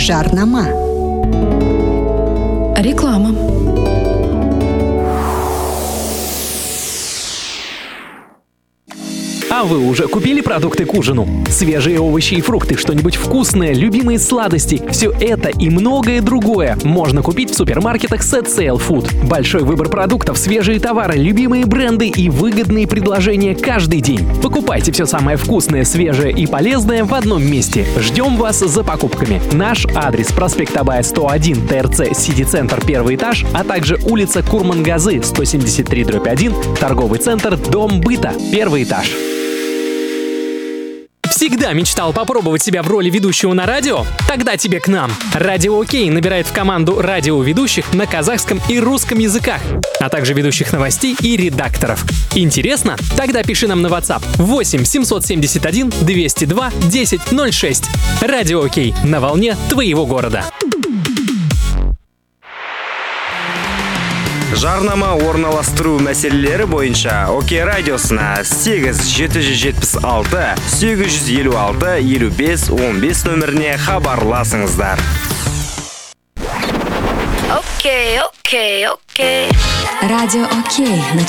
Жарнама. Реклама. А вы уже купили продукты к ужину? Свежие овощи и фрукты, что-нибудь вкусное, любимые сладости – все это и многое другое можно купить в супермаркетах Set Sale Food. Большой выбор продуктов, свежие товары, любимые бренды и выгодные предложения каждый день. Покупайте все самое вкусное, свежее и полезное в одном месте. Ждем вас за покупками. Наш адрес: проспект Абая 101, ТРЦ Сити-центр, 1 этаж, а также улица Курмангазы, 173/1, торговый центр Дом быта, 1 этаж. Всегда мечтал попробовать себя в роли ведущего на радио? Тогда тебе к нам. Радио ОК набирает в команду радиоведущих на казахском и русском языках, а также ведущих новостей и редакторов. Интересно? Тогда пиши нам на WhatsApp 8 771 202 1006. Радио ОК на волне твоего города. Жарнама орналастыру мәселелері бойынша ОК радиосына 8776 856 55 нөміріне хабарласыңыздар. Окей. Радио ОК.